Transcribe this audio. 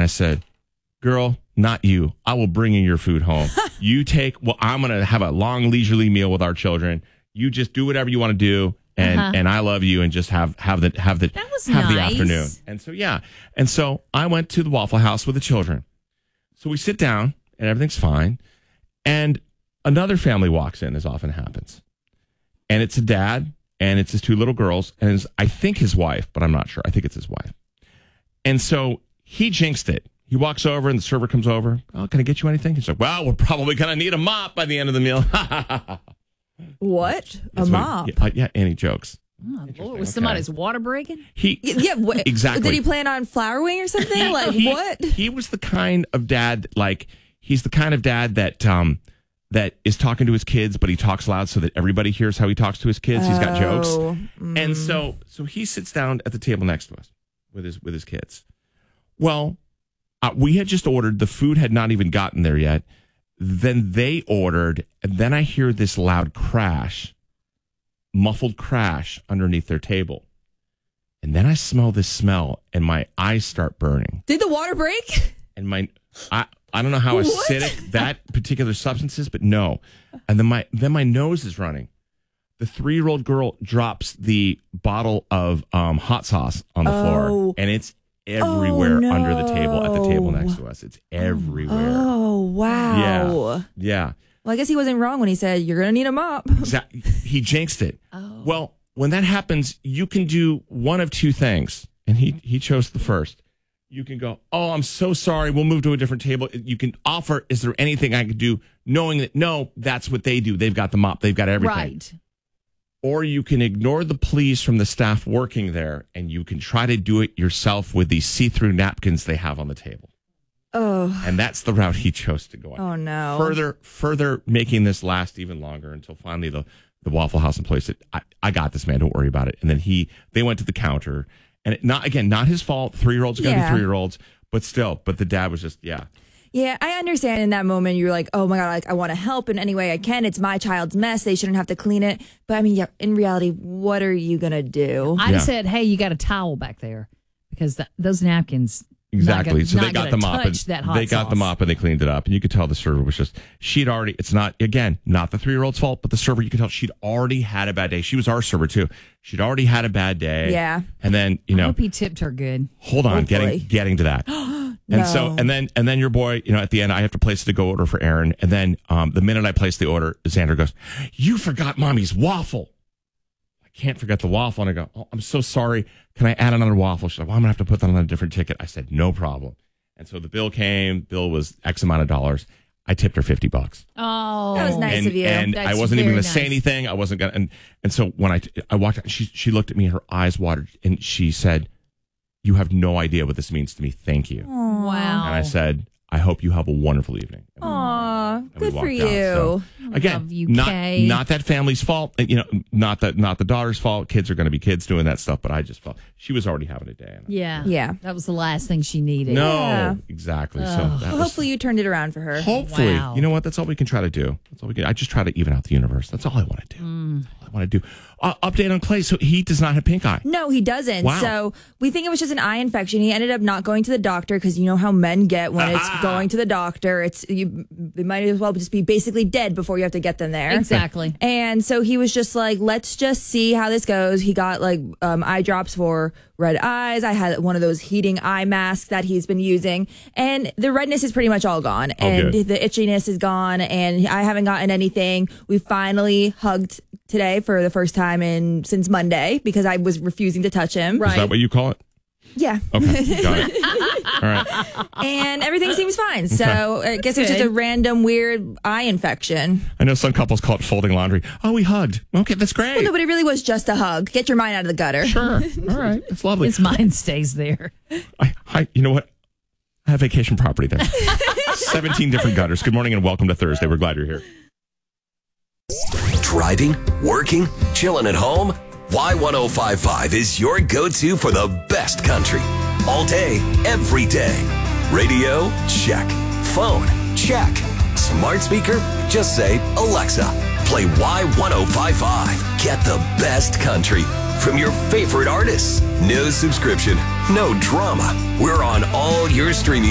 I said, girl, not you. I will bring in your food home. I'm going to have a long leisurely meal with our children. You just do whatever you want to do. And I love you, and just have the afternoon. And so, yeah. And so I went to the Waffle House with the children. So we sit down and everything's fine. And another family walks in, as often happens. And it's a dad and it's his two little girls and I think his wife, but I'm not sure. I think it's his wife. And so he jinxed it. He walks over and the server comes over. Oh, can I get you anything? He's like, well, we're probably going to need a mop by the end of the meal. What? A mop? And he jokes. Oh, Lord, was somebody's water breaking? Exactly. Did he plan on flowering or something? What? He was the kind of dad, he's the kind of dad that is talking to his kids, but he talks loud so that everybody hears how he talks to his kids. He's got jokes. And so he sits down at the table next to us with his kids. Well, we had just ordered. The food had not even gotten there yet. Then they ordered, and then I hear this loud crash, muffled crash underneath their table. And then I smell this smell, and my eyes start burning. Did the water break? And I don't know how acidic that particular substance is, but no. And then my nose is running. The 3-year-old girl drops the bottle of hot sauce on the floor, and it's everywhere under the table at the table next to us. It's everywhere. Oh, wow. Yeah. Well, I guess he wasn't wrong when he said, you're going to need a mop. Exactly. He jinxed it. Oh. Well, when that happens, you can do one of two things. And he chose the first. You can go, oh, I'm so sorry. We'll move to a different table. You can offer, is there anything I could do? Knowing that, no, that's what they do. They've got the mop. They've got everything. Right. Or you can ignore the pleas from the staff working there, and you can try to do it yourself with these see-through napkins they have on the table. Oh. And that's the route he chose to go on. Oh, no. Further making this last even longer until finally the Waffle House employee said, I got this, man. Don't worry about it. And then they went to the counter. And not his fault. 3-year-olds got to be 3-year-olds. But the dad was just, Yeah, I understand in that moment you're like, oh my God, I want to help in any way I can. It's my child's mess. They shouldn't have to clean it. But I mean, in reality, what are you going to do? I just said, hey, you got a towel back there because those napkins. Exactly. So they got the mop and they cleaned it up. And you could tell the server was just, it's not the 3-year-old's fault, but the server, you could tell she'd already had a bad day. She was our server too. She'd already had a bad day. Yeah. And then, I hope he tipped her good. Hold on, getting to that. And then your boy, at the end, I have to place the go order for Aaron. And then the minute I place the order, Xander goes, you forgot mommy's waffle. I can't forget the waffle. And I go, oh, I'm so sorry. Can I add another waffle? She's like, well, I'm going to have to put that on a different ticket. I said, no problem. And so the bill came. Bill was X amount of dollars. I tipped her $50. Oh, that was nice of you. And I wasn't even going to say anything. I wasn't going to. And so when I walked out, she looked at me, her eyes watered, and she said, you have no idea what this means to me. Thank you. Aww. Wow. And I said, I hope you have a wonderful evening. Aw, good for you. So, again, not that family's fault. Not the daughter's fault. Kids are going to be kids doing that stuff. But I just felt she was already having a day. Yeah. That was the last thing she needed. No, exactly. So hopefully you turned it around for her. Hopefully. Wow. You know what? That's all we can try to do. I just try to even out the universe. That's all I want to do. Update on Clay. So he does not have pink eye. No, he doesn't. Wow. So we think it was just an eye infection. He ended up not going to the doctor because you know how men get when it's going to the doctor. They might as well just be basically dead before you have to get them there. Exactly. And so he was just like, let's just see how this goes. He got eye drops for red eyes. I had one of those heating eye masks that he's been using, and the redness is pretty much all gone, and the itchiness is gone, and I haven't gotten anything. We finally hugged today for the first time since Monday because I was refusing to touch him. Right. Is that what you call it? Yeah. Okay. Got it. All right. And everything seems fine. So I guess it's just a random weird eye infection. I know some couples call it folding laundry. Oh, we hugged. Okay, that's great. Well, no, but it really was just a hug. Get your mind out of the gutter. Sure. All right. It's lovely. His mind stays there. You know what? I have vacation property there. 17 different gutters. Good morning and welcome to Thursday. We're glad you're here. Driving, working, chilling at home? Y1055 is your go-to for the best country. All day, every day. Radio? Check. Phone? Check. Smart speaker? Just say, Alexa, play Y1055. Get the best country from your favorite artists. No subscription, no drama. We're on all your streaming